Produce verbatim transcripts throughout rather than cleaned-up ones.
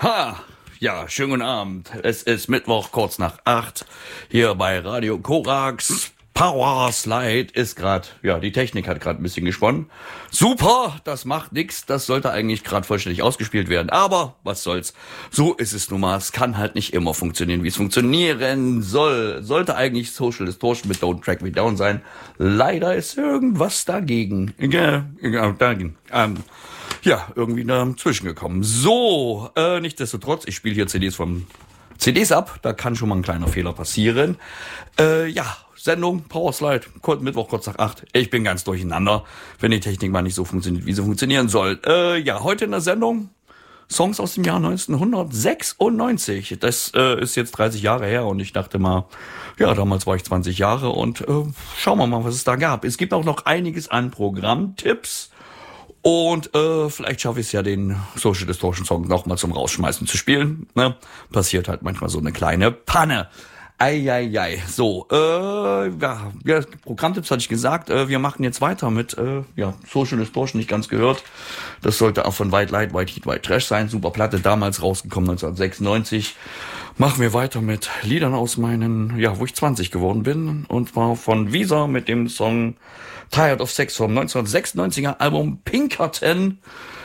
Ha! Ja, schönen guten Abend. Es ist Mittwoch, kurz nach acht. Hier bei Radio Korax. Power Slide ist gerade, ja, die Technik hat gerade ein bisschen gesponnen. Super, das macht nix. Das sollte eigentlich gerade vollständig ausgespielt werden. Aber was soll's. So ist es nun mal. Es kann halt nicht immer funktionieren, wie es funktionieren soll. Sollte eigentlich Social Distortion mit Don't Track Me Down sein. Leider ist irgendwas dagegen. Ja, dagegen. Ähm, ja, irgendwie dazwischen gekommen. So, äh, nichtsdestotrotz, ich spiele hier C Ds vom C Ds ab. Da kann schon mal ein kleiner Fehler passieren. Äh, ja. Sendung, Powerslide, Mittwoch, kurz nach acht. Ich bin ganz durcheinander, wenn die Technik mal nicht so funktioniert, wie sie funktionieren soll. Äh, ja, heute in der Sendung Songs aus dem Jahr neunzehnhundertsechsundneunzig. Das äh, ist jetzt dreißig Jahre her und ich dachte mal, ja, damals war ich zwanzig Jahre und äh, schauen wir mal, was es da gab. Es gibt auch noch einiges an Programmtipps und äh, vielleicht schaffe ich es ja, den Social Distortion Song nochmal zum Rausschmeißen zu spielen. Ne? Passiert halt manchmal so eine kleine Panne. Eieiei, so, äh, ja, ja, Programmtipps hatte ich gesagt, äh, wir machen jetzt weiter mit, äh, ja, Social Distortion, nicht ganz gehört, das sollte auch von White Light, White Heat, White Trash sein, super Platte, damals rausgekommen, neunzehnhundertsechsundneunzig, machen wir weiter mit Liedern aus meinen, ja, wo ich zwanzig geworden bin, und zwar von Weezer mit dem Song Tired of Sex vom neunzehnhundertsechsundneunziger Album Pinkerton.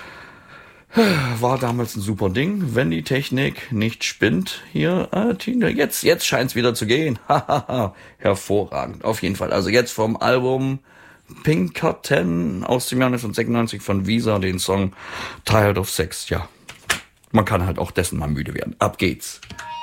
War damals ein super Ding, wenn die Technik nicht spinnt. Hier, äh, jetzt, jetzt scheint's wieder zu gehen. Hahaha, hervorragend. Auf jeden Fall. Also jetzt vom Album Pinkerton aus dem Jahr neunzehnhundertsechsundneunzig von Weezer, den Song Tired of Sex. Ja, man kann halt auch dessen mal müde werden. Ab geht's.